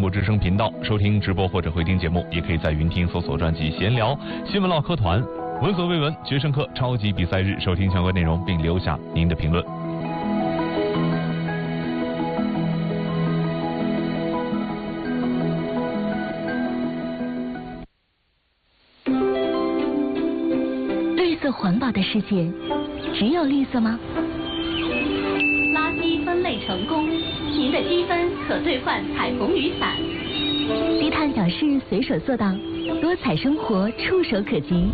播之声频道，收听直播或者回听节目，也可以在云听搜索专辑闲聊新闻唠嗑团，闻所未闻决胜课超级比赛日，收听相关内容并留下您的评论。 绿色环保的世界，只有绿色吗？ 垃圾分类成功，您的积分可兑换彩虹雨伞。 低碳小事随手做到，多彩生活触手可及。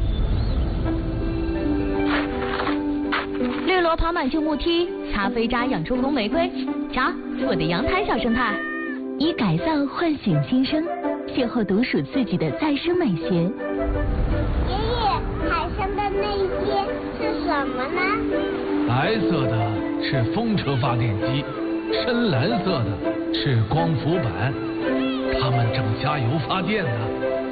绿萝跑满旧木梯，擦飞渣养出红玫瑰。瞧，我的阳台小生态。以改造唤醒新生，邂逅独属自己的再生美学。 爷爷，海上的那些是什么呢？ 白色的是风车发电机，深蓝色的是光伏板，它们正加油发电呢。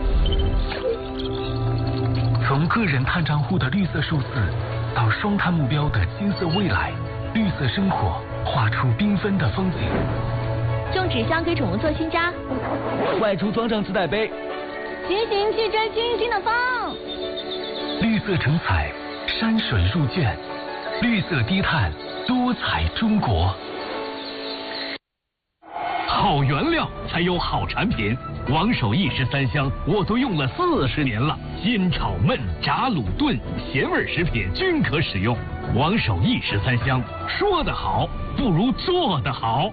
从个人碳账户的绿色数字，到双碳目标的金色未来，绿色生活画出缤纷的风景。 种纸箱给宠物做新家， 外出装上自带杯， 骑行去追星星的风。 绿色成彩，山水入卷，绿色低碳，多彩中国。 好原料才有好产品，王守义13香我都用了40年了，煎炒焖炸卤炖咸味食品均可使用。王守义13香，说得好不如做得好。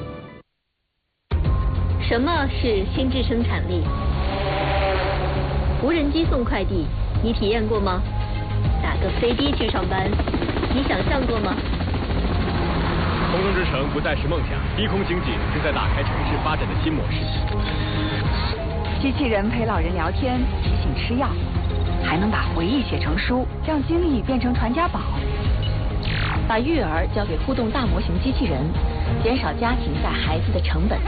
什么是心智生产力？无人机送快递，你体验过吗？打个飞的去上班，你想象过吗？ 空中之城不再是梦想，低空经济正在打开城市发展的新模式。 机器人陪老人聊天，提醒吃药，还能把回忆写成书，让经历变成传家宝。 把育儿交给互动大模型机器人，减少家庭带孩子的成本。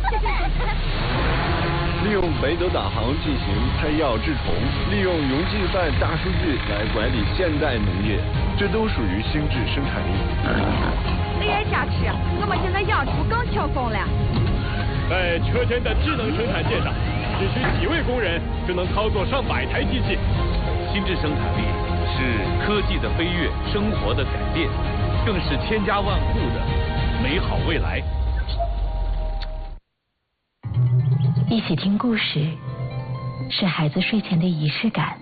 利用北斗导航进行拍药治虫，利用云计算大数据来管理现代农业，这都属于心智生产力。 你也想吃？我们现在养猪更轻松了。 在车间的智能生产线上，只需几位工人就能操作上百台机器。 心智生产力是科技的飞跃，生活的改变，更是千家万户的美好未来。 一起听故事，是孩子睡前的仪式感。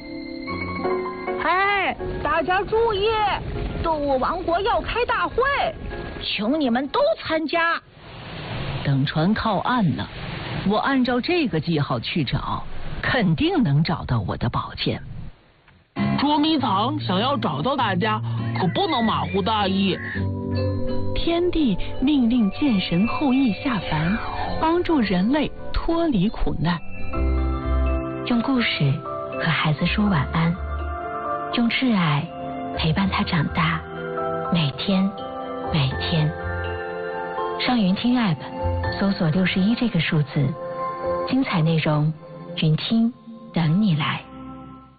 哎，大家注意，动物王国要开大会，请你们都参加。 等船靠岸了，我按照这个记号去找，肯定能找到我的宝剑。 捉迷藏想要找到大家，可不能马虎大意。 天帝命令剑神后羿下凡，帮助人类脱离苦难。 用故事和孩子说晚安，用挚爱陪伴他长大，每天每天。上云听 App 搜索61这个数字，精彩内容云听等你来。